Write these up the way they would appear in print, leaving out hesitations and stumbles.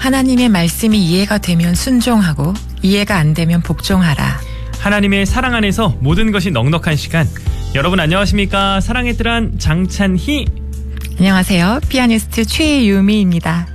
하나님의 말씀이 이해가 되면 순종하고 이해가 안 되면 복종하라. 하나님의 사랑 안에서 모든 것이 넉넉한 시간. 여러분 안녕하십니까? 사랑의 뜰한 장찬희. 안녕하세요. 피아니스트 최유미입니다.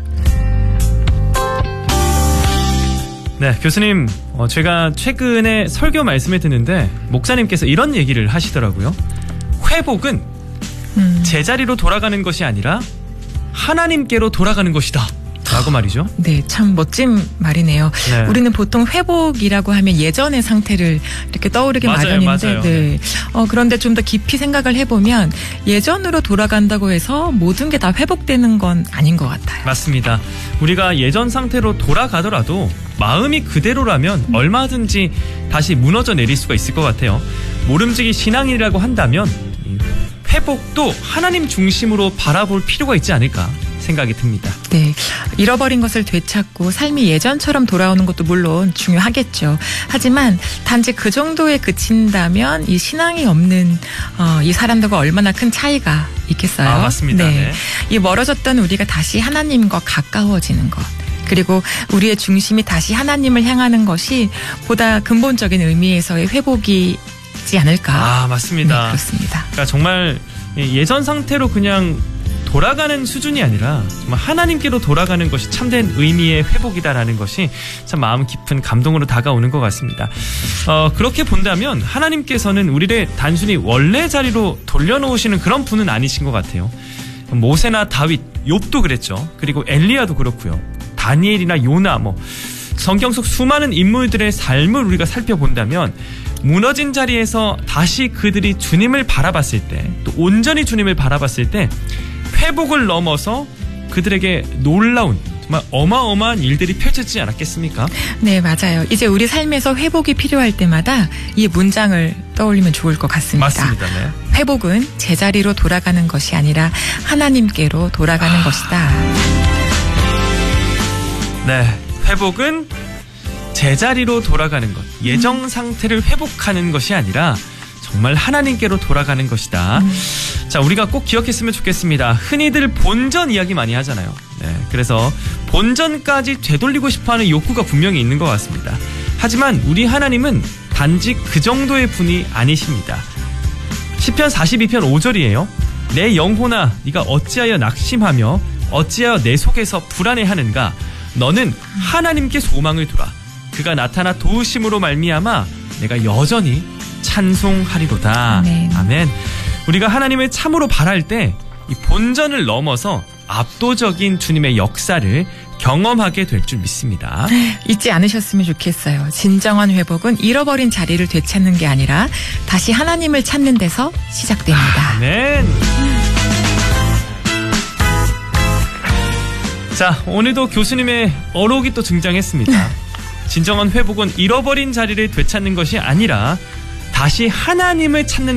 네, 교수님, 제가 최근에 설교 말씀을 듣는데 목사님께서 이런 얘기를 하시더라고요. 회복은 제자리로 돌아가는 것이 아니라 하나님께로 돌아가는 것이다 라고 말이죠. 네, 참 멋진 말이네요. 네. 우리는 보통 회복이라고 하면 예전의 상태를 이렇게 떠오르게 맞아요. 마련인데 네. 그런데 좀 더 깊이 생각을 해보면 예전으로 돌아간다고 해서 모든 게 다 회복되는 건 아닌 것 같아요. 맞습니다. 우리가 예전 상태로 돌아가더라도 마음이 그대로라면 얼마든지 다시 무너져 내릴 수가 있을 것 같아요. 모름지기 신앙이라고 한다면 회복도 하나님 중심으로 바라볼 필요가 있지 않을까 생각이 듭니다. 네, 잃어버린 것을 되찾고 삶이 예전처럼 돌아오는 것도 물론 중요하겠죠. 하지만 단지 그 정도에 그친다면 이 신앙이 없는 이 사람들과 얼마나 큰 차이가 있겠어요. 맞습니다. 네. 네. 이 멀어졌던 우리가 다시 하나님과 가까워지는 것. 그리고 우리의 중심이 다시 하나님을 향하는 것이 보다 근본적인 의미에서의 회복이지 않을까. 맞습니다. 네, 그렇습니다. 그러니까 정말 예전 상태로 그냥 돌아가는 수준이 아니라 정말 하나님께로 돌아가는 것이 참된 의미의 회복이다라는 것이 참 마음 깊은 감동으로 다가오는 것 같습니다. 그렇게 본다면 하나님께서는 우리를 단순히 원래 자리로 돌려놓으시는 그런 분은 아니신 것 같아요. 모세나 다윗, 욥도 그랬죠. 그리고 엘리야도 그렇고요. 다니엘이나 요나, 성경 속 수많은 인물들의 삶을 우리가 살펴본다면 무너진 자리에서 다시 그들이 주님을 바라봤을 때, 또 온전히 주님을 바라봤을 때 회복을 넘어서 그들에게 놀라운 정말 어마어마한 일들이 펼쳐지지 않았겠습니까? 네, 맞아요. 이제 우리 삶에서 회복이 필요할 때마다 이 문장을 떠올리면 좋을 것 같습니다. 맞습니다. 네. 회복은 제자리로 돌아가는 것이 아니라 하나님께로 돌아가는 것이다. 네, 회복은 제자리로 돌아가는 것, 예정 상태를 회복하는 것이 아니라 정말 하나님께로 돌아가는 것이다. 자, 우리가 꼭 기억했으면 좋겠습니다. 흔히들 본전 이야기 많이 하잖아요. 네, 그래서 본전까지 되돌리고 싶어하는 욕구가 분명히 있는 것 같습니다. 하지만 우리 하나님은 단지 그 정도의 분이 아니십니다. 시편 42편 5절이에요. 내 영혼아, 네가 어찌하여 낙심하며 어찌하여 내 속에서 불안해하는가? 너는 하나님께 소망을 두라. 그가 나타나 도우심으로 말미암아 내가 여전히 찬송하리로다. 아멘. 아멘. 우리가 하나님을 참으로 바랄 때 이 본전을 넘어서 압도적인 주님의 역사를 경험하게 될 줄 믿습니다. 잊지 않으셨으면 좋겠어요. 진정한 회복은 잃어버린 자리를 되찾는 게 아니라 다시 하나님을 찾는 데서 시작됩니다. 아멘. 자, 오늘도 교수님의 어록이 또 등장했습니다. 진정한 회복은 잃어버린 자리를 되찾는 것이 아니라 다시 하나님을 찾는